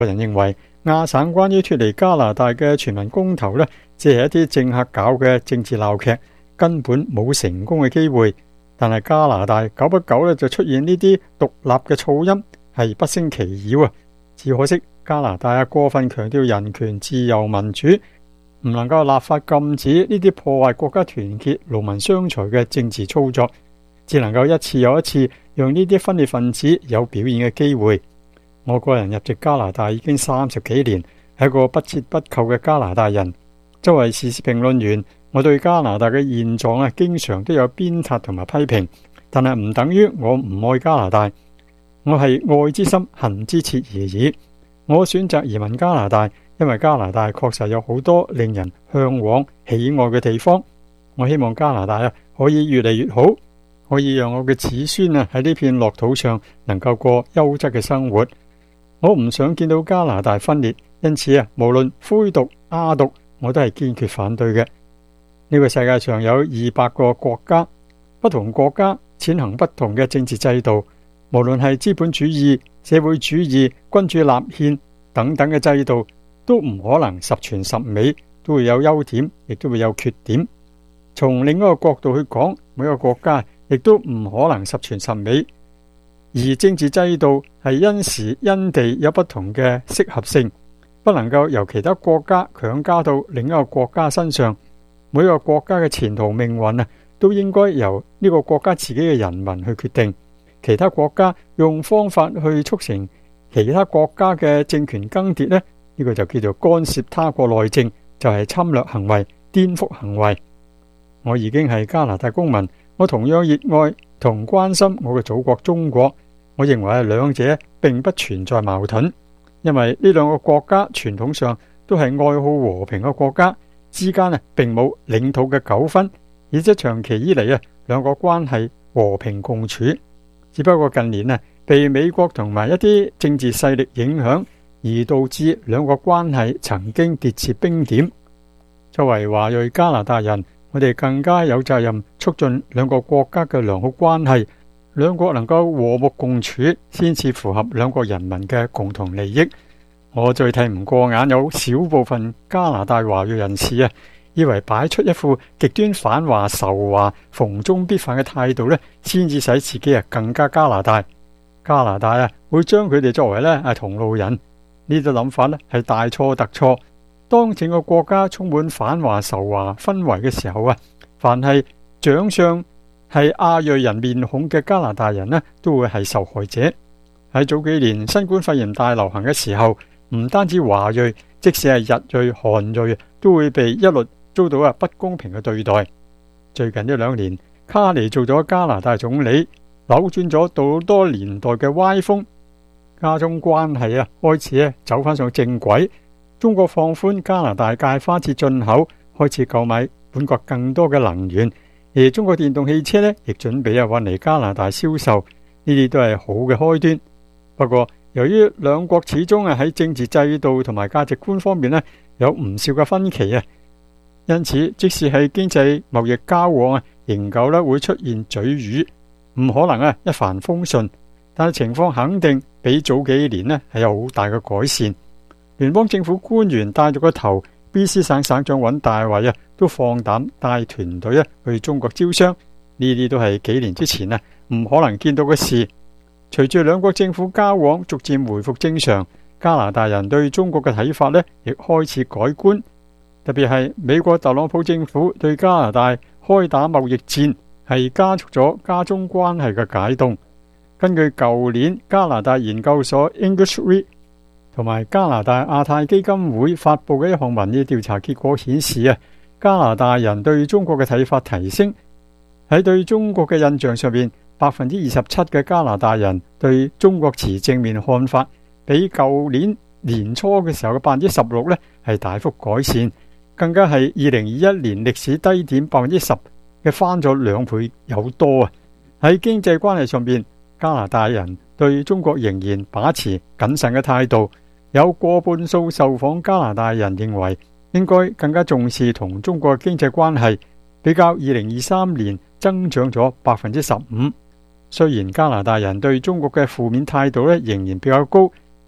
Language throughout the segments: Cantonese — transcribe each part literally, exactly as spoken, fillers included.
個人認為亞省關於脫離加拿大嘅全民公投呢，只係一啲政客搞嘅政治鬧劇，根本冇成功嘅機會。但係加拿大久不久呢就出現呢啲獨立嘅噪音，係不勝其擾啊！只可惜加拿大啊過分強調人權、自由、民主，唔能夠立法禁止呢啲破壞國家團結、勞民傷財嘅政治操作，只能夠一次又一次讓呢啲分裂分子有表現嘅機會。我個人入籍加拿大已經三十幾年，係一個不折不扣嘅加拿大人。作為時事評論員，我對加拿大嘅現狀啊，經常都有鞭撻同埋批評，但係唔等於我唔愛加拿大。我係愛之深，恨之切而已。我選擇移民加拿大，因為加拿大確實有好多令人向往、喜愛嘅地方。我希望加拿大啊可以越嚟越好，可以讓我嘅子孫啊喺呢片樂土上能夠過優質嘅生活。我唔想見到加拿大分裂，因此啊，無論灰獨、亞獨，我都係堅決反對嘅。呢個世界上有二百個國家，不同國家踐行不同嘅政治制度，無論係資本主義、社會主義、君主立憲等等嘅制度，都唔可能十全十美，都會有優點，亦都會有缺點。從另一個角度去講，每個國家亦都唔可能十全十美。而政治制度係因時因地有不同嘅適合性，不能夠由其他國家強加到另一個國家身上。每個國家嘅前途命運啊，都應該由呢個國家自己嘅人民去決定。其他國家用方法去促成其他國家嘅政權更迭呢，呢、呢個就叫做干涉他國內政，就係、是、侵略行為、顛覆行為。我已經係加拿大公民，我同樣熱愛同關心我嘅祖國中國。我認為兩者並不存在矛盾，因為呢兩個國家傳統上都係愛好和平嘅國家，之間啊並冇領土嘅糾紛，而且長期以嚟啊兩個關係和平共處。只不過近年啊被美國同埋一啲政治勢力影響，而導致兩個關係曾經跌至冰點。作為華裔加拿大人，我哋更加有責任促進兩個國家嘅良好關係。兩國能夠和睦共處，先至符合兩國人民嘅共同利益。我最睇唔過眼，有少部分加拿大華裔人士啊，以為擺出一副極端反華仇華、逢中必反嘅態度呢，先至使自己啊更加加拿大。加拿大啊會將佢哋作為呢係同路人，呢種諗法呢係大錯特錯。當整個國家充滿反華仇華氛圍嘅時候啊，凡係長相係亞裔人面孔嘅加拿大人呢，都會係受害者。喺早幾年新冠肺炎大流行嘅時候，唔單止華裔，即使係日裔、韓裔，都會被一律遭到啊不公平嘅對待。最近一兩年，卡尼做咗加拿大總理，扭轉咗好多年代嘅歪風，加中關係啊開始咧走翻上正軌。中國放寬加拿大芥花節進口，開始購買本國更多嘅能源。而中國電動汽車呢，亦準備啊運嚟加拿大銷售，呢啲都係好嘅開端。不過，由於兩國始終啊喺政治制度同埋價值觀方面呢，有唔少嘅分歧啊，因此即使係經濟貿易交往啊，仍舊咧會出現嘴語，唔可能啊一帆風順。但係情況肯定比早幾年呢係有好大嘅改善。聯邦政府官員帶住個頭。B C 省省長尹大維啊，都放膽帶團隊啊去中國招商，呢啲都係幾年之前啊唔可能見到嘅事。隨住兩國政府交往逐漸回復正常，加拿大人對中國嘅睇法呢亦開始改觀。特別係美國特朗普政府對加拿大開打貿易戰，係加速咗加中關係嘅解凍。根據舊年加拿大研究所 English Read同埋加拿大亞太基金會發佈嘅一項民意調查結果顯示啊，加拿大人對中國嘅睇法提升。喺對中國嘅印象上面，百分之二十七嘅加拿大人對中國持正面看法，比舊年年初嘅時候嘅百分之十六呢係大幅改善，更加係二零二一年歷史低點百分之十嘅翻咗兩倍有多啊！喺經濟關係上面，加拿大人對中國仍然把持謹慎嘅態度。有過半數受訪加拿大人認為應該更加重視同中國經濟關係，比較二零二三年增長咗百分之十五。雖然加拿大人對中國嘅負面態度咧仍然比較高，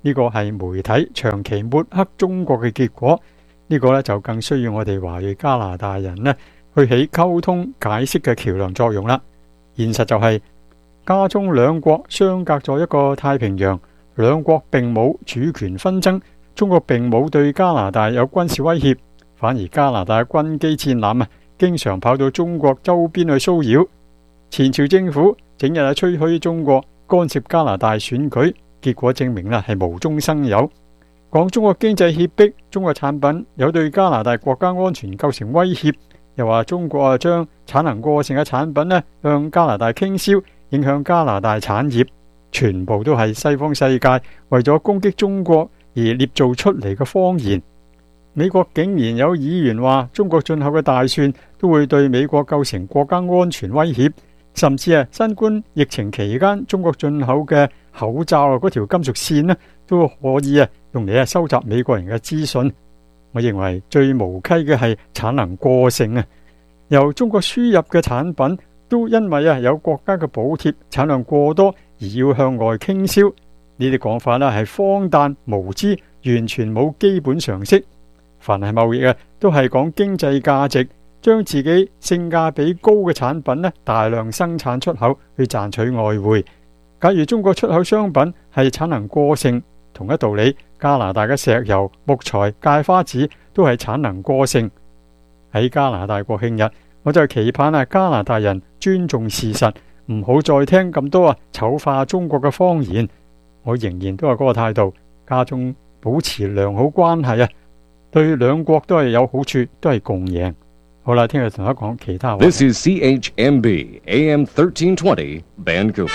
呢個係媒體長期抹黑中國嘅結果。呢個呢，就更需要我哋華裔加拿大人呢去起溝通解釋嘅橋樑作用啦。現實就係加中兩國相隔咗一個太平洋，兩國並冇主權紛爭，中國並冇對加拿大有軍事威脅，反而加拿大軍機戰艦啊，經常跑到中國周邊去騷擾。前朝政府整日啊吹噓中國干涉加拿大選舉，結果證明啦係無中生有。講中國經濟脅迫，中國產品有對加拿大國家安全構成威脅，又話中國啊將產能過剩嘅產品呢向加拿大傾銷，影響加拿大產業，全部都係西方世界為咗攻擊中國而捏造出嚟嘅謊言。美國竟然有議員話中國進口嘅大蒜都會對美國構成國家安全威脅，甚至啊新冠疫情期間中國進口嘅口罩啊嗰條金屬線呢都可以啊用嚟啊收集美國人嘅資訊。我認為最無稽嘅係產能過剩啊，由中國輸入嘅產品都因為啊有國家嘅補貼，產量過多而要向外傾銷。呢啲講法啦係荒誕無知，完全冇基本常識。凡係貿易啊都係講經濟價值，將自己性價比高嘅產品呢大量生產出口去賺取外匯。假如中國出口商品係產能過剩，同一道理，加拿大嘅石油、木材、芥花籽都係產能過剩。喺加拿大國慶日，我就期盼啊加拿大人尊重事實，唔好再聽咁多啊醜化中國嘅謊言。我仍然都係嗰個態度，加中保持良好關係啊，對兩國都係有好處，都係共贏。好啦，聽日同大家講其他話。 This is C H M B A M thirteen twenty Vancouver。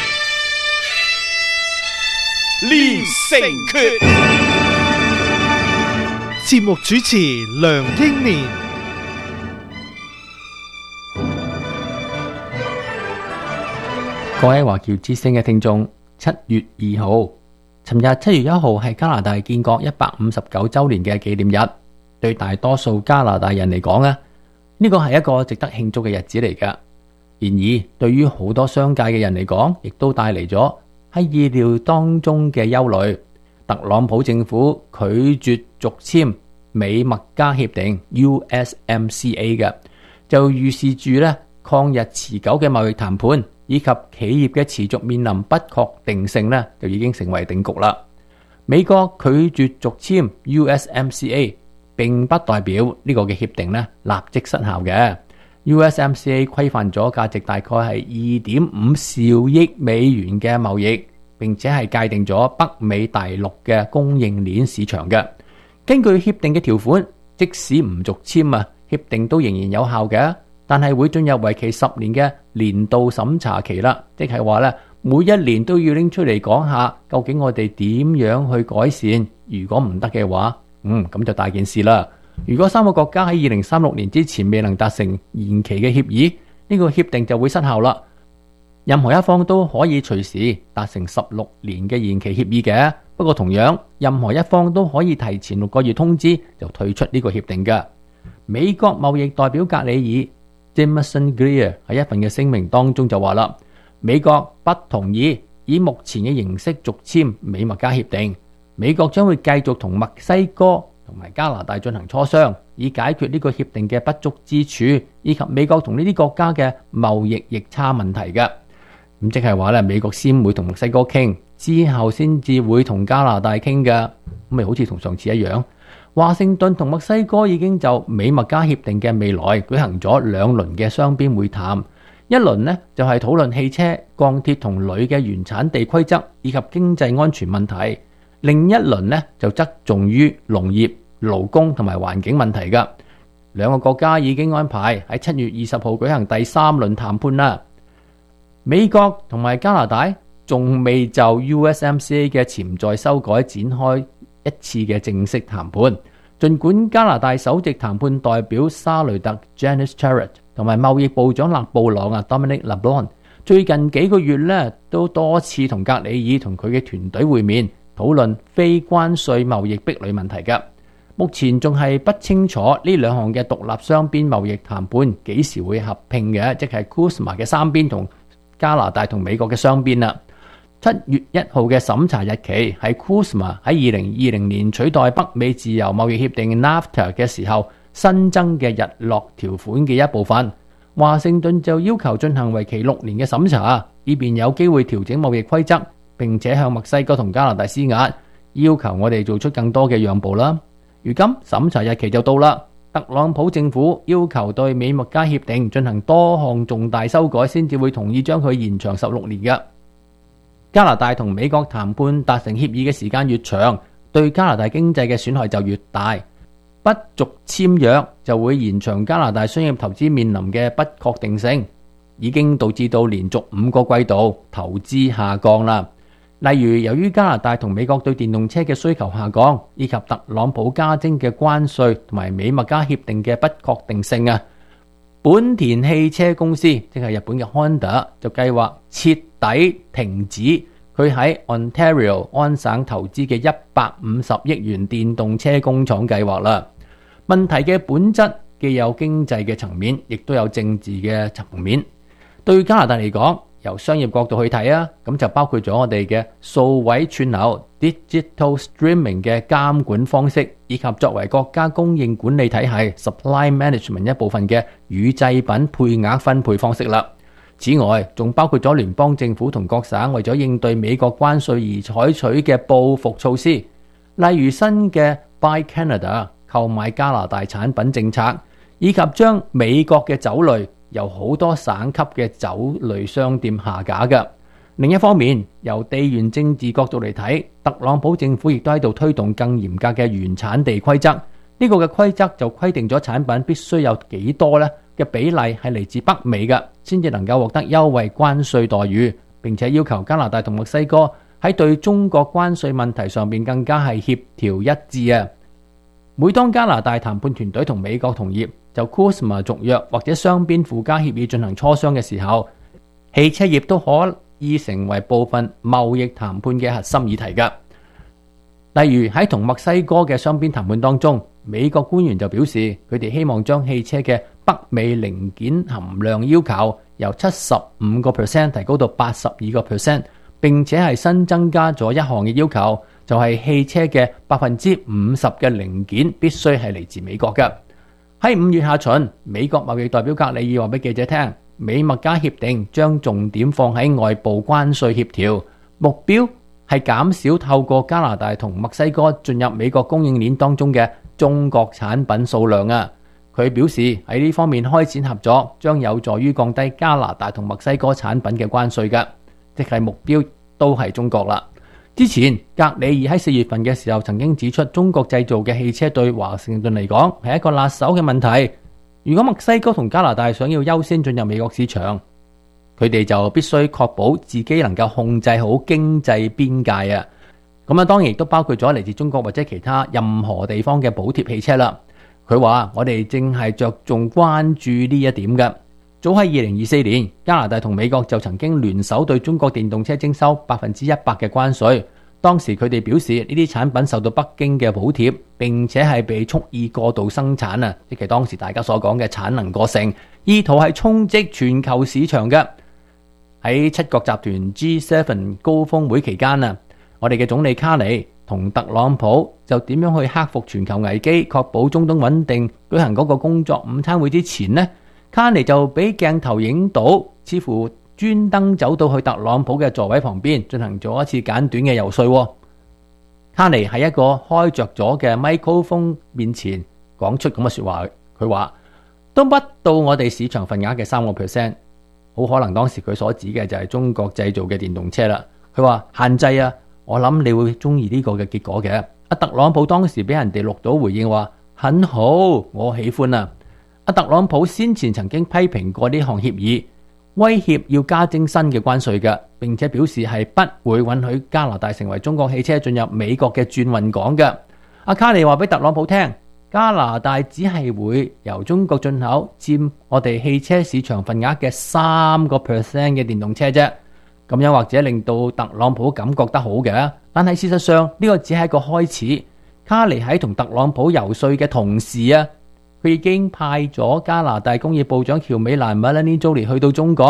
連城訣，節目主持梁英年。 各位華僑之聲嘅聽眾，七月二號，尋日七月一號係加拿大建國一百五十九周年嘅紀念日。對大多數加拿大人嚟講啊，呢個係一個值得慶祝嘅日子嚟㗎。然而，對於好多商界嘅人嚟講，亦都帶嚟咗喺意料當中嘅憂慮。特朗普政府拒絕續簽美墨加協定 U S M C A 嘅，就預示住咧抗日持久嘅貿易談判以及企業嘅持續面臨不確定性咧，就已經成為定局啦。美國拒絕續簽 U S M C A 並不代表呢個嘅協定咧立即失效嘅。U S M C A 規範咗價值大概係二點五兆億美元嘅貿易，並且係界定咗北美大陸嘅供應鏈市場嘅。根據協定嘅條款，即使唔續簽啊，協定都仍然有效嘅，但係會進入為期十年嘅年度審查期啦，即係話咧每一年都要拎出嚟講下，究竟我哋點樣去改善。如果唔得嘅話，嗯咁就大件事啦。如果三個國家喺二零三六年之前未能達成延期嘅協議，呢個協定就會失效啦。任何一方都可以隨時達成十六年嘅延期協議嘅，不過同樣任何一方都可以提前六個月通知就退出呢個協定嘅。美國貿易代表格里爾 Jameson Greer 喺一份嘅聲明當中就話啦，美國不同意以目前嘅形式續簽美墨加協定，美國將會繼續同墨西哥同埋加拿大進行磋商，以解決呢個協定嘅不足之處，以及美國同呢啲國家嘅貿易逆差問題嘅。咁即係話咧，美國先會同墨西哥傾，之後先至會同加拿大傾嘅。咁咪好似同上次一樣，華盛頓同墨西哥已經就美墨加協定嘅未來舉行咗兩輪嘅雙邊會談。一輪呢就係討論汽車、鋼鐵同鋁嘅原產地規則以及經濟安全問題。另一輪呢就側重於農業、勞工同埋環境問題噶。兩個國家已經安排喺七月二十號舉行第三輪談判啦。美國同埋加拿大仲未就 U S M C A 嘅潛在修改展開一次嘅正式談判。儘管加拿大首席談判代表沙雷特 Janice Charrett 同埋貿易部長勒布朗啊 Dominic LeBlanc 最近幾個月呢都多次同格里爾同佢嘅團隊會面，討論非關稅貿易壁壘問題嘅。目前仲係不清楚呢兩項嘅獨立雙邊貿易談判幾時會合併嘅，即係 C U S M A 嘅三邊同加拿大同美國嘅雙邊啦。 七月一號嘅審查日期係 CUSMA 喺二零二零年取代北美自由貿易協定 NAFTA 嘅時候新增嘅日落條款嘅一部分。華盛頓就要求進行為期六年嘅審查，以便有機會調整貿易規則，並且向墨西哥同加拿大施壓，要求我哋做出更多嘅讓步啦。如今審查日期就到啦，特朗普政府要求對美墨加協定進行多項重大修改，先至會同意將佢延長十六年嘅。加拿大同美國談判達成協議嘅時間越長，對加拿大經濟嘅損害就越大。不續簽約就會延長加拿大商業投資面臨嘅不確定性，已經導致到連續五個季度投資下降啦。例如，由於加拿大同美國對電動車嘅需求下降，以及特朗普加徵嘅關稅同埋美墨加協定嘅不確定性啊，本田汽車公司即係日本嘅 Honda 就計劃徹底停止佢喺 Ontario 安省投資嘅一百五十億元電動車工廠計劃啦。問題嘅本質既有經濟嘅層面，亦都有政治嘅層面。對加拿大嚟講，由商業角度去睇啊，咁就包括咗我哋嘅數位串流 digital streaming 嘅監管方式，以及作為國家供應管理體系 supply management 一部分嘅乳製品配額分配方式啦。此外，仲包括咗聯邦政府同各省為咗應對美國關稅而採取嘅報復措施，例如新嘅 Buy Canada 購買加拿大產品政策，以及將美國嘅酒類由好多省級嘅酒類商店下架嘅。另一方面，由地緣政治角度嚟睇，特朗普政府亦都喺度推動更嚴格嘅原產地規則。呢個嘅規則就規定咗產品必須有幾多呢嘅比例係嚟自北美嘅，先至能夠獲得優惠關稅待遇，並且要求加拿大同墨西哥喺對中國關稅問題上面更加係協調一致啊！每當加拿大談判團隊同美國同業就 CUSMA 續約或者雙邊附加協議進行磋商嘅時候，汽車業都可以成為部分貿易談判嘅核心議題㗎。例如喺同墨西哥嘅雙邊談判當中，美國官員就表示佢哋希望將汽車嘅北美零件含量要求由七十五個 percent 提高到八十二個 percent， 並且係新增加咗一項嘅要求，就係汽車嘅百分之五十嘅零件必須係嚟自美國嘅。喺五月下旬，美國貿易代表格里爾話俾記者聽，美墨加協定將重點放喺外部關稅協調，目標係減少透過加拿大同墨西哥進入美國供應鏈當中嘅中國產品數量啊。佢表示喺呢方面開展合作，將有助於降低加拿大同墨西哥產品嘅關稅嘅，即係目標都係中國啦。之前格里爾喺四月份嘅時候曾經指出，中國製造嘅汽車對華盛頓嚟講係一個辣手嘅問題。如果墨西哥同加拿大想要優先進入美國市場，佢哋就必須確保自己能夠控制好經濟邊界啊。咁啊，當然亦都包括咗嚟自中國或者其他任何地方嘅補貼汽車啦。佢話我哋正係着重關注呢一點嘅。早喺二零二四年，加拿大同美國就曾經聯手對中國電動車徵收百分之一百嘅關稅。當時佢哋表示呢啲產品受到北京嘅補貼，並且係被蓄意過度生產啊，即係當時大家所講嘅產能過剩，意圖係衝擊全球市場嘅。喺七國集團 G 七 高峰會期間啊，我哋嘅總理卡尼同特朗普就點樣去克服全球危機，確保中東穩定舉行嗰個工作午餐會之前呢，卡尼就俾鏡頭影到，似乎專登走到去特朗普嘅座位旁邊進行咗一次簡短嘅游說。卡尼喺一個開着咗嘅麥克風面前講出咁嘅說話，佢話都不到我哋市場份額嘅三個 percent， 好可能當時佢所指嘅就係中國製造嘅電動車啦。佢話限制啊，我諗你會中意呢個嘅結果嘅。阿特朗普當時俾人哋錄到回應話很好，我喜歡啊。阿特朗普先前曾經批評過呢項協議，威脅要加徵新嘅關稅嘅，並且表示係不會允許加拿大成為中國汽車進入美國嘅轉運港嘅。阿卡尼話俾特朗普聽，加拿大只係會由中國進口佔我哋汽車市場份額嘅三個 percent 嘅電動車啫。咁樣或者令到特朗普感覺得好嘅，但係事實上呢個只係一個開始。卡尼喺同特朗普游說嘅同時啊，佢已經派咗加拿大工業部長喬美蘭 Melanie Joly 去到中國，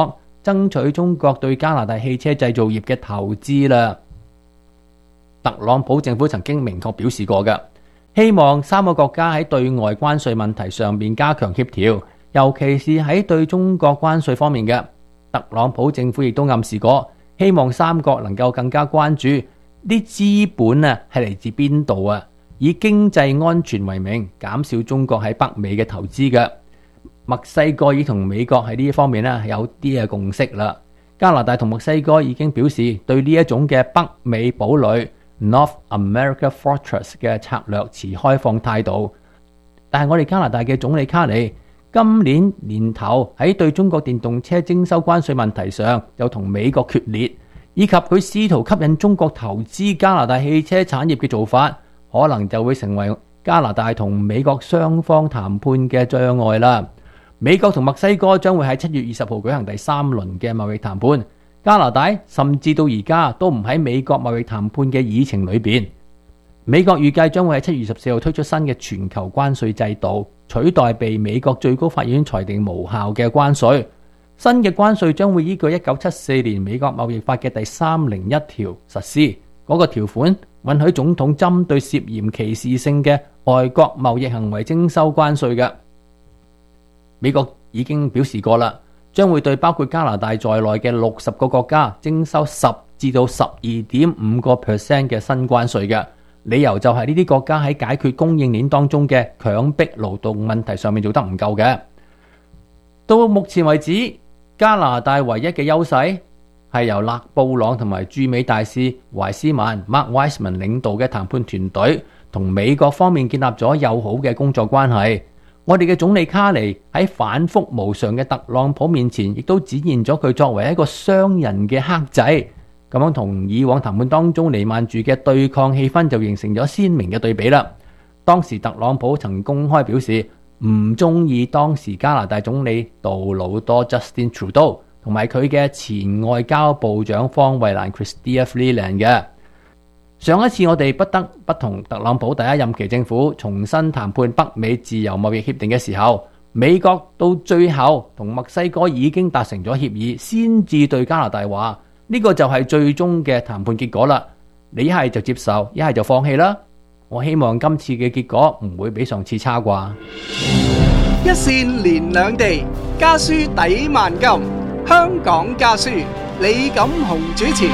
爭取中國對加拿大汽車製造業嘅投資啦。特朗普政府曾經明確表示過嘅，希望三個國家喺對外關稅問題上面加強協調，尤其是喺對中國關稅方面嘅。特朗普政府亦都暗示過，希望三國能夠更加關注啲資本啊係嚟自邊度啊，以經濟安全為名，減少中國喺北美嘅投資嘅。墨西哥已同美國喺呢一方面咧有啲嘅共識啦。加拿大同墨西哥已經表示對呢一種嘅北美堡壘 North America Fortress 嘅策略持開放態度。但係我哋加拿大嘅總理卡尼今年年頭喺對中國電動車徵收關稅問題上又同美國決裂，以及佢試圖吸引中國投資加拿大汽車產業嘅做法，可能就會成為加拿大同美國雙方談判嘅障礙啦。美國同墨西哥將會喺七月二十號舉行第三輪嘅貿易談判，加拿大甚至到而家都唔喺美國貿易談判嘅議程裏邊。美國預計將會喺七月二十四號推出新嘅全球關稅制度，取代被美國最高法院裁定無效嘅關稅。新嘅關稅將會依據一九七四年美國貿易法嘅第三零一條實施，嗰、那個條款允許總統針對涉嫌歧視性嘅外國貿易行為徵收關稅嘅。美國已經表示過啦，將會對包括加拿大在內嘅六十個國家徵收十至到十二點五個 percent 嘅新關稅嘅。理由就係呢啲國家喺解決供應鏈當中嘅強迫勞動問題上面做得唔夠嘅。到目前為止，加拿大唯一嘅優勢係由勒布朗同埋駐美大使懷斯曼 Mark Wiseman 領導嘅談判團隊同美國方面建立咗友好嘅工作關係。我哋嘅總理卡尼喺反覆無常嘅特朗普面前，亦都展現咗佢作為一個商人嘅黑仔，咁樣同以往談判當中彌漫住嘅對抗氣氛就形成咗鮮明嘅對比啦。當時特朗普曾公開表示唔中意當時加拿大總理杜魯多 Justin Trudeau 同埋佢嘅前外交部長方慧蘭 Chrystia Freeland 嘅。上一次我哋不得不同特朗普第一任期政府重新談判北美自由貿易協定嘅時候，美國到最後同墨西哥已經達成咗協議，先至對加拿大話呢個就係最終嘅談判結果啦。你一係就接受，一係就放棄啦。我希望今次嘅結果唔會比上次差啩。 一線連兩地，家書抵萬金。香港家書，李錦雄主持。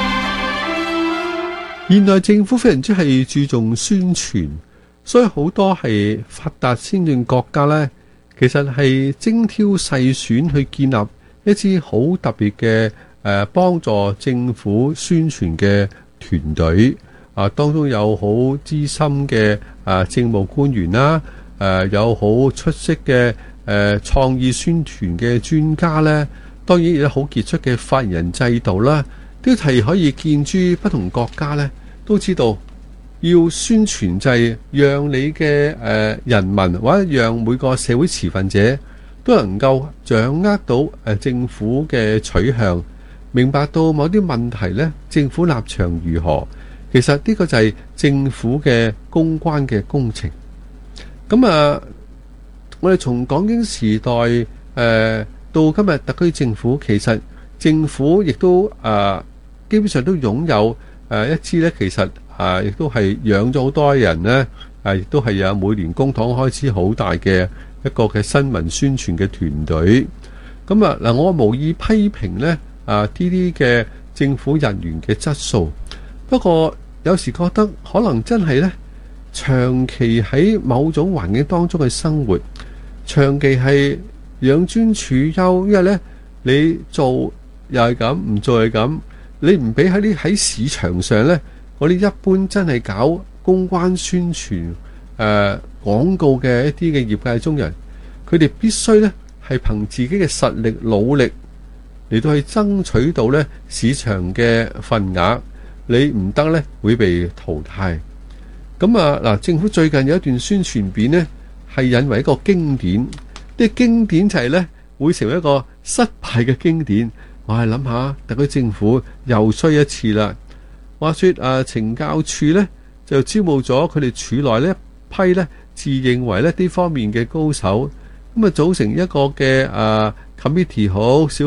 現代政府非常之係注重宣傳，所以好多係發達先進國家呢，其實係精挑細選去建立一支好特別嘅誒幫助政府宣傳嘅團隊。啊，當中有好資深嘅啊政務官員啦，誒、啊、有好出色嘅誒創意宣傳嘅專家呢，當然亦都好傑出嘅發言人制度啦。都係可以見諸不同國家呢，都知道要宣傳就係讓你嘅誒、呃、人民或者讓每個社會持份者都能夠掌握到誒、呃、政府嘅取向，明白到某啲問題呢，政府立場如何。其實呢個就係政府嘅公關嘅工程。咁啊，我哋從港英時代誒、呃、到今日特區政府，其實政府亦都啊。基本上都擁有誒一支咧，其實啊，亦都係養咗好多人咧，啊，亦都係有每年公帑開支好大嘅一個嘅新聞宣傳嘅團隊。咁啊嗱，我無意批評咧啊呢啲嘅政府人員嘅質素，不過有時覺得可能真係咧，長期喺某種環境當中嘅生活，長期係養尊處優，因為咧你做又係咁，唔做係咁。你唔俾喺啲喺市場上呢，嗰啲一般真係搞公關宣傳誒、呃、廣告嘅一啲嘅業界中人，佢哋必須呢係憑自己嘅實力努力嚟到去爭取到呢市場嘅份額，你唔得呢會被淘汰。咁啊嗱，政府最近有一段宣傳片呢係引為一個經典，啲經典就係呢會成為一個失敗嘅經典。我係諗下，特區政府又衰一次啦。話說誒，懲教處呢就招募咗佢哋處內呢一批呢自認為呢呢方面嘅高手，咁啊組成一個嘅誒 committee 好少好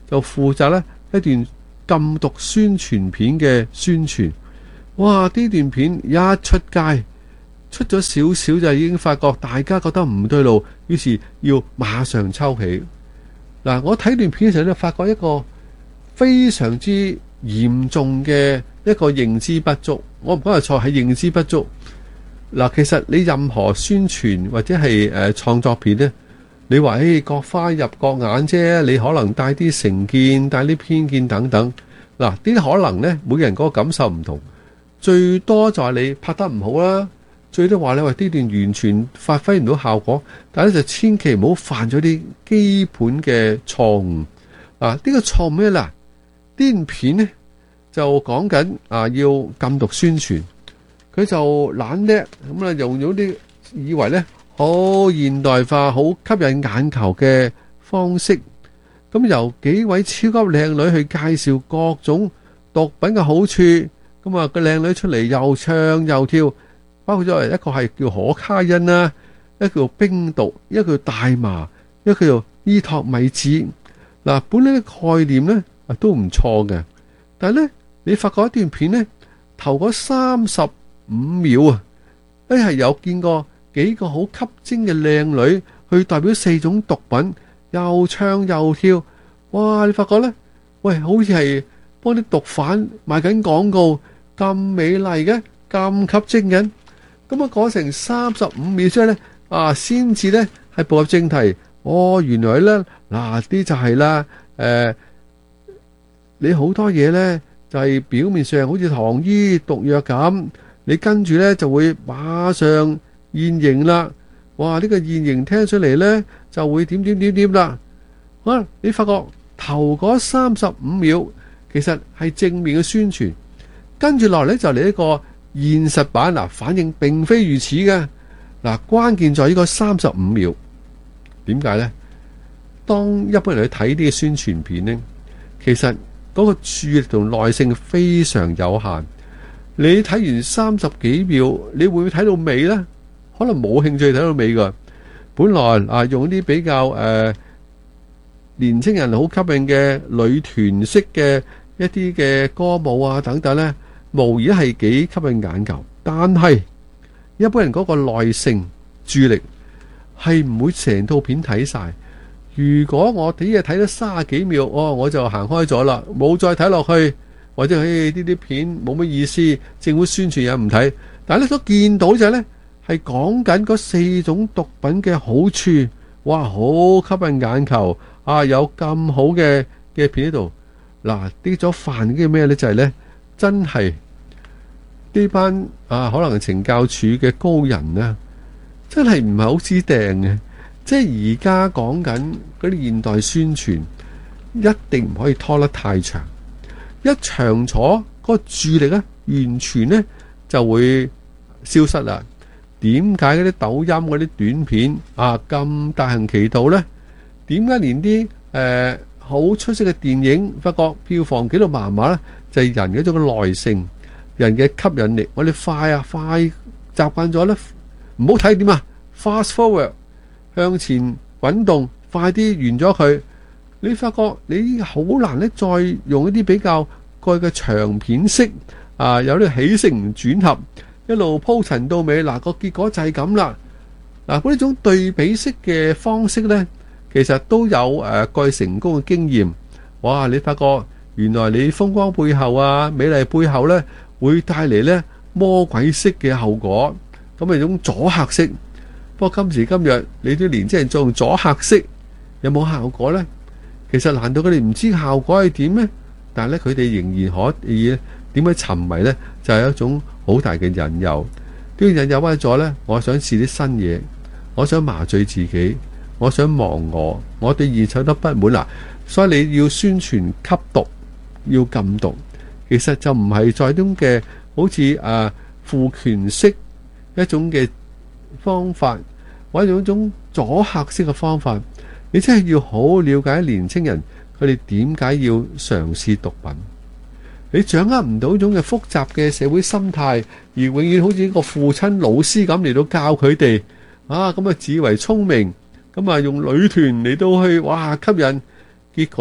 就負責呢一段禁毒宣傳片嘅宣傳。哇！呢段片一出街，出咗少少就已經發覺大家覺得唔對路，於是要馬上抽起。嗱，我睇段片嘅時候咧，發覺一個非常之嚴重嘅一個認知不足。我唔講係錯，係認知不足。嗱，其實你任何宣傳或者係誒創作片呢，你話誒各花入各眼啫，你可能帶啲成見、帶啲偏見等等。嗱，呢啲可能呢，每個人嗰個感受唔同。最多就係你拍得唔好啦，最多話你話呢段完全發揮唔到效果，但係咧就千祈唔好犯咗啲基本嘅錯誤。啊，呢、這個錯誤咩啦？呢段片呢就講緊啊要禁毒宣傳，佢就懶叻咁啊，用咗啲以為呢好現代化、好吸引眼球嘅方式，咁由幾位超級靚女去介紹各種毒品嘅好處。咁啊，個靚女出嚟又唱又跳，包括咗一個係叫可卡因啦，一個叫冰毒，一個叫大麻，一個叫伊托米子。嗱，本來嘅概念咧都唔錯嘅，但係咧你發覺一段片咧頭嗰三十五秒啊，咧係有見過幾個好吸睛嘅靚女去代表四種毒品，又唱又跳，哇！你發覺咧，喂，好似係幫啲毒販賣緊廣告。咁美麗嘅，咁吸睛嘅，咁啊講成三十五秒之後咧，啊先至咧係步入正題。哦，原來咧嗱啲就係啦，誒，你好多嘢咧就係表面上好似糖衣毒藥咁，你跟住咧就會馬上現形啦。哇！呢個現形聽出嚟咧就會點點點點啦。啊，你發覺頭嗰三十五秒其實係正面嘅宣傳。跟住落嚟就嚟一個現實版，嗱，反應並非如此嘅。嗱，關鍵在呢個三十五秒，點解呢？當一般人去睇呢個宣傳片呢，其實嗰個注意力同耐性非常有限。你睇完三十幾秒，你會唔會睇到尾呢？可能冇興趣睇到尾噶。本來啊，用啲比較誒、呃、年青人好吸引嘅女團式嘅一啲嘅歌舞啊等等呢。無疑係幾吸引眼球，但係一般人嗰個耐性、注意力係唔會成套片睇晒。如果我啲嘢睇咗三十幾秒，哦，我就行開咗啦，冇再睇落去，或者誒呢啲片冇乜意思，政府宣傳又唔睇。但係咧，所見到就係咧，係講緊嗰四種毒品嘅好處，哇，好吸引眼球啊！有咁好嘅嘅片喺度，嗱，啲咗飯嘅咩咧？就係咧。真係呢班啊，可能懲教署嘅高人呢，真係唔係好知定嘅。即係而家講緊嗰啲現代宣傳，一定唔可以拖得太長。一長咗，嗰個注意力咧，完全呢就會消失啦。點解嗰啲抖音嗰啲短片啊咁大行其道呢？點解連啲誒好出色嘅電影，發覺票房紀錄麻麻咧？就係人嘅一種耐性，人嘅吸引力。我哋快啊快習慣咗咧，唔好睇點啊 ，fast forward 向前滾動，快啲完咗佢。你發覺你好難咧，再用一啲比較過去嘅長片式啊，有啲起承轉合，一路鋪陳到尾。嗱，個結果就係咁啦。嗱，嗰呢種對比式嘅方式咧，其實都有誒過去成功嘅經驗。哇！你發覺。原來你風光背後啊，美麗背後呢，會帶嚟呢魔鬼式嘅後果，咁係一種阻嚇式。不過今時今日，你啲年輕人做阻嚇式，有冇效果呢？其實難道佢哋唔知效果係點咩？但係咧，佢哋仍然可以點樣沉迷呢？就係、是、一種好大嘅引誘。呢個引誘屈咗呢，我想試啲新嘢，我想麻醉自己，我想忘我，我對現實都不滿啦。所以你要宣傳吸毒。要禁毒，其實就唔係在種嘅，好似誒父權式一種嘅方法，或者一種阻嚇式嘅方法。你真係要好好了解年青人，佢哋點解要嘗試毒品。你掌握唔到一種嘅複雜嘅社會心態，而永遠好似一個父親老師咁嚟到教佢哋啊，咁啊自以為聰明，咁啊用女團嚟到去哇吸引，結果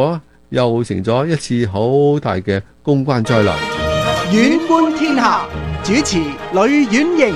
又成咗一次好大嘅公關災難。 遠觀天下，主持呂婉瑩。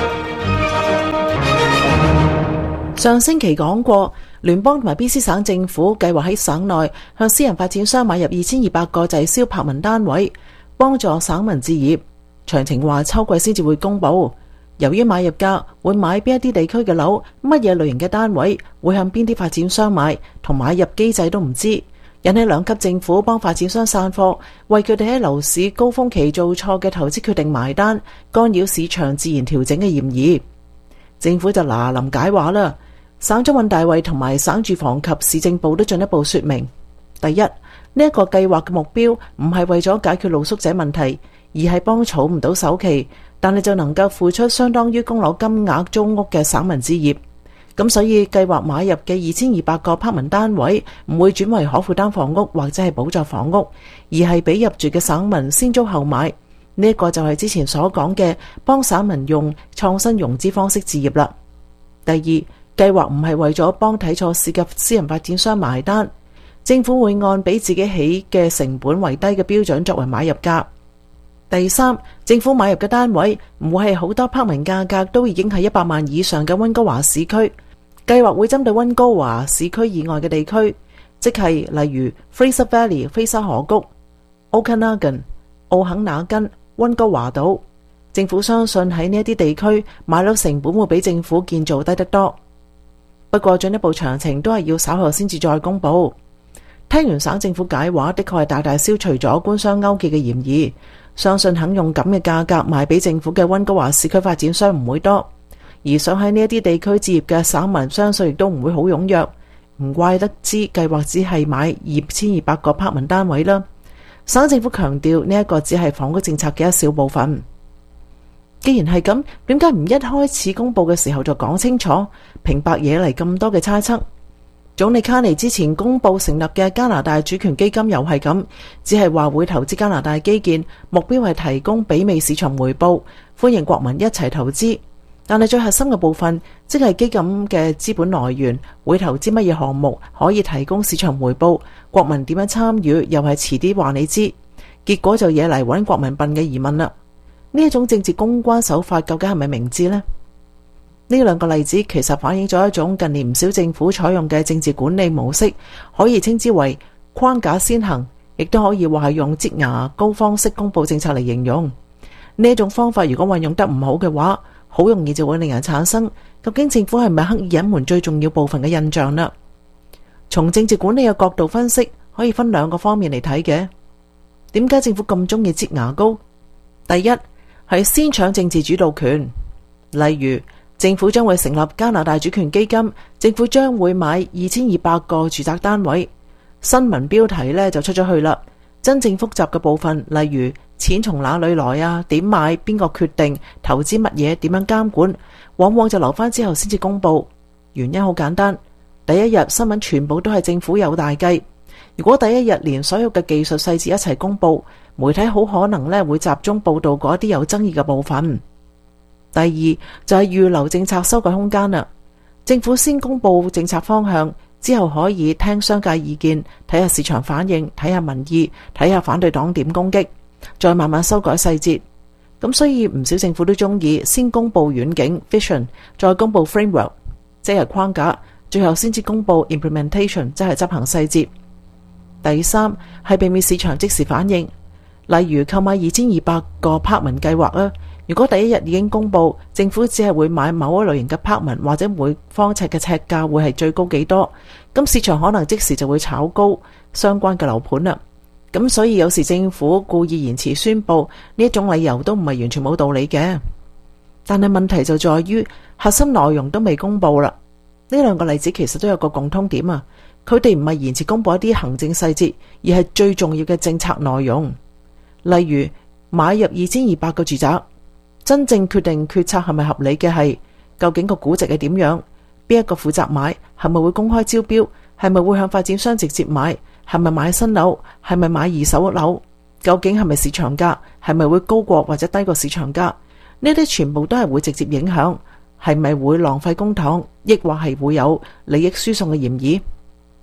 上星期講過，聯邦同埋 B C 省政府計劃喺省內向私人發展商買入二千二百個滯銷柏文單位，幫助省民置業。詳情話秋季先至會公佈。由於買入價會買邊一啲地區嘅樓，乜嘢類型嘅單位會向邊啲發展商買，同買入機制都唔知，引起兩級政府幫發展商散貨，為佢哋喺樓市高峰期做錯嘅投資決定埋單，干擾市場自然調整嘅嫌疑。政府就嗱臨解話啦。省長尹大衛同埋省住房及市政部都進一步說明：第一，呢、這、一個計劃嘅目標唔係為咗解決露宿者問題，而係幫儲唔到首期，但係就能夠付出相當於供樓金額租屋嘅省民置業。咁所以計劃買入嘅二千二百個柏文單位唔會轉為可負擔房屋或者係補助房屋，而係俾入住嘅省民先租後買。呢、這、一個就係之前所講嘅幫省民用創新融資方式置業啦。第二，計劃唔係為咗幫睇錯市嘅私人發展商埋單，政府會按比自己起嘅成本為低嘅標準作為買入價。第三，政府買入嘅單位唔會係好多柏文價格都已經係一百萬以上嘅溫哥華市區，計劃會針對溫哥華市區以外嘅地區，即係例如 Fraser Valley 菲沙河谷、Okanagan 奧肯納根、溫哥華島。政府相信喺呢一啲地區買樓成本會比政府建造低得多。不過進一步詳情都係要稍後先至再公佈。聽完省政府解話，的確係大大消除咗官商勾結嘅嫌疑。相信肯用咁嘅價格賣俾政府嘅溫哥華市區發展商唔會多，而想喺呢一啲地區置業嘅省民相信亦都唔會好踴躍。唔怪得知計劃只係買二千二百個柏文單位啦。省政府強調呢一個只係房屋政策嘅一小部分。既然係咁，點解唔一開始公佈嘅時候就講清楚，平白惹嚟咁多嘅猜測？總理卡尼之前公佈成立嘅加拿大主權基金又係咁，只係話會投資加拿大基建，目標係提供媲美市場回報，歡迎國民一齊投資。但係最核心嘅部分，即係基金嘅資本來源，會投資乜嘢項目，可以提供市場回報，國民點樣參與，又係遲啲話你知。結果就惹嚟揾國民笨嘅疑問啦。呢一種政治公關手法究竟係咪明智呢？呢兩個例子其實反映咗一種近年唔少政府採用嘅政治管理模式，可以稱之為框架先行，亦都可以話係用擠牙膏方式公布政策嚟形容。呢一種方法如果運用得唔好嘅話，好容易就會令人產生究竟政府係咪刻意隱瞞最重要部分嘅印象啦。從政治管理嘅角度分析，可以分兩個方面嚟睇嘅。點解政府咁中意擠牙膏？第一，係先搶政治主導權，例如政府將會成立加拿大主權基金，政府將會買二千二百個住宅單位。新聞標題呢就出咗去啦，真正複雜嘅部分，例如錢從哪裏來啊，點買，邊個決定，投資乜嘢，點樣監管，往往就留翻之後先至公佈。原因好簡單，第一日新聞全部都係政府有大計，如果第一日連所有嘅技術細節一齊公佈，媒體好可能咧會集中報道嗰啲有爭議嘅部分。第二就係預留政策修改空間啦。政府先公布政策方向，之後可以聽商界意見，睇下市場反應，睇下民意，睇下反對黨點攻擊，再慢慢修改細節。咁所以唔少政府都中意先公布遠景 vision， 再公布 framework， 即係框架，最後先至公布 implementation， 即係執行細節。第三係避免市場即時反應。例如購買二千二百個柏文計劃啊，如果第一日已經公布，政府只係會買某一類型嘅柏文，或者每方尺嘅尺價會係最高幾多，咁市場可能即時就會炒高相關嘅樓盤啦。咁所以有時政府故意延遲宣布，呢一種理由都唔係完全冇道理嘅。但係問題就在於核心內容都未公布啦。呢兩個例子其實都有個共通點啊，佢哋唔係延遲公布一啲行政細節，而係最重要嘅政策內容。例如買入二千二百個住宅，真正決定決策係咪合理嘅係究竟個估值係點樣，邊一個負責買，係咪會公開招標，係咪會向發展商直接買，係咪買新樓，係咪買二手樓，究竟係咪市場價，係咪會高過或者低過市場價，呢啲全部都係會直接影響係咪會浪費公帑，抑或係會有利益輸送嘅嫌疑。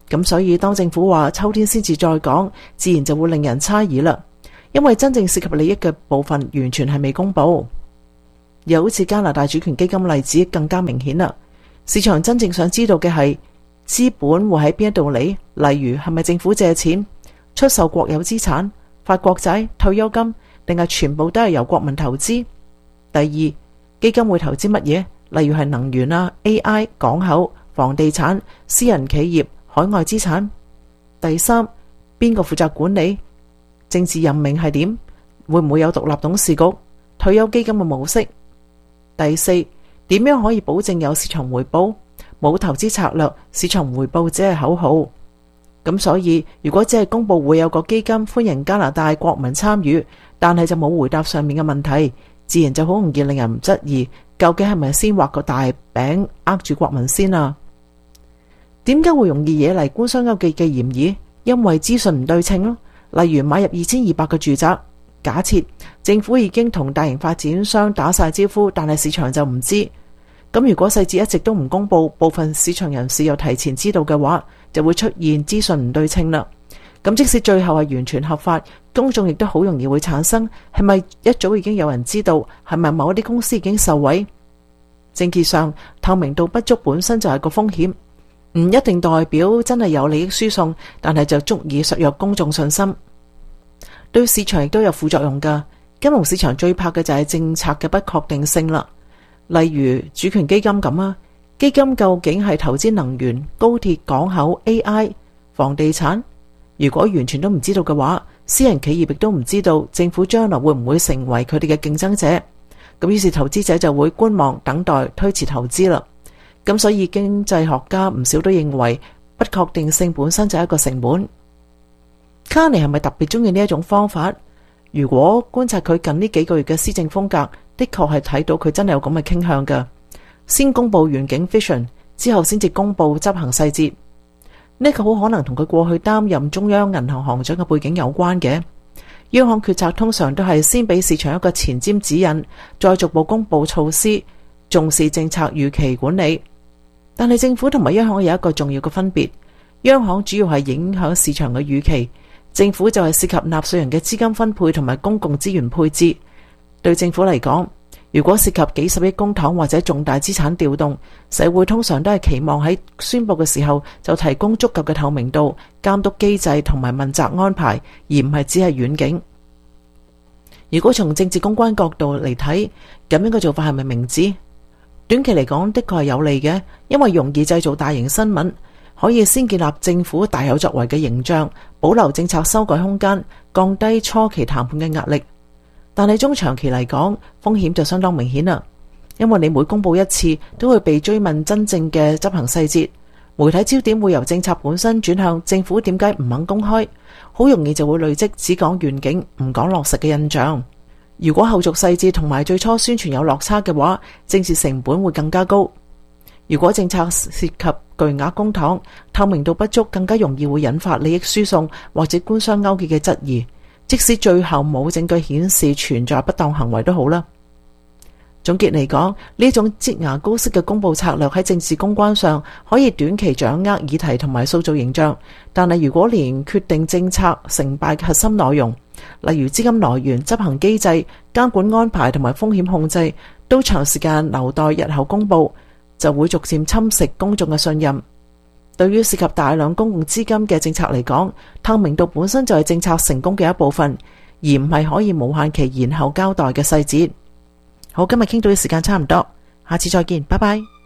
咁所以當政府話秋天先至再講，自然就會令人猜疑啦。因為真正涉及利益嘅部分完全係未公布。又好似加拿大主權基金例子更加明顯啦。市場真正想知道嘅係資本會喺邊一度嚟，例如係咪政府借錢、出售國有資產、發國債、退休金，定係全部都係由國民投資？第二，基金會投資乜嘢？例如係能源啊、A I、港口、房地產、私人企業、海外資產。第三，邊個負責管理？政治任命係點？會唔會有獨立董事局？退休基金嘅模式？第四，點樣可以保證有市場回報？冇投資策略，市場回報只係口號。咁所以，如果只係公布會有個基金歡迎加拿大國民參與，但係就冇回答上面嘅問題，自然就好容易令人質疑，究竟係咪先畫個大餅呃住國民先啊？點解會容易惹嚟官商勾結嘅嫌疑？因為資訊唔對稱咯。例如買入二千二百個住宅，假設政府已經同大型發展商打晒招呼，但係市場就唔知。咁如果細節一直都唔公布，部分市場人士又提前知道嘅話，就會出現資訊唔對稱啦。咁即使最後係完全合法，公眾亦都好容易會產生係咪一早已經有人知道，係咪某啲公司已經受惠？政治上透明度不足本身就係個風險，唔一定代表真係有利益輸送，但係就足以削弱公眾信心。對市場亦都有副作用㗎。金融市場最怕嘅就係政策嘅不確定性啦。例如主權基金咁啊，基金究竟係投資能源、高鐵、港口、A I、房地產？如果完全都唔知道嘅話，私人企業亦都唔知道政府將來會唔會成為佢哋嘅競爭者。咁於是投資者就會觀望等待，推遲投資啦。咁所以經濟學家唔少都認為不確定性本身就係一個成本。卡尼係咪特別中意呢一種方法？如果觀察佢近呢幾個月嘅施政風格，的確係睇到佢真係有咁嘅傾向㗎。先公布願景 vision， 之後先至公布執行細節。呢個好可能同佢過去擔任中央銀行行長嘅背景有關嘅。央行決策通常都係先俾市場一個前瞻指引，再逐步公布措施，重視政策預期管理。但係政府同埋央行有一個重要嘅分別，央行主要係影響市場嘅預期，政府就係涉及納稅人嘅資金分配同埋公共資源配置。對政府嚟講，如果涉及幾十億公帑或者重大資產調動，社會通常都係期望喺宣佈嘅時候就提供足夠嘅透明度、監督機制同埋問責安排，而唔係只係遠景。如果從政治公關角度嚟睇，咁樣嘅做法係咪明智？短期嚟講的確係有利嘅，因為容易製造大型新聞，可以先建立政府大有作為嘅形象，保留政策修改空間，降低初期談判嘅壓力。但係中長期嚟講，風險就相當明顯啦，因為你每公布一次，都會被追問真正嘅執行細節，媒體焦點會由政策本身轉向政府點解唔肯公開，好容易就會累積只講願景唔講落實嘅印象。如果後續細節同埋最初宣傳有落差嘅話，政治成本會更加高。如果政策涉及巨額公帑，透明度不足，更加容易會引發利益輸送或者官商勾結嘅質疑。即使最後冇證據顯示存在不當行為都好啦。總結嚟講，呢種擠牙膏式嘅公佈策略喺政治公關上可以短期掌握議題同埋塑造形象，但係如果連決定政策成敗嘅核心內容，例如資金來源、執行機制、監管安排同埋風險控制，都長時間留待日後公佈，就會逐漸侵蝕公眾嘅信任。對於涉及大量公共資金嘅政策嚟講，透明度本身就係政策成功嘅一部分，而唔係可以無限期延後交代嘅細節。好，今日傾到嘅時間差唔多，下次再見，拜拜。